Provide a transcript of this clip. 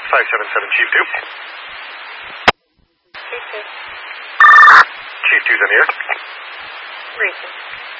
577 Chief 2. Chief 2. Chief 2's in the air. Reason.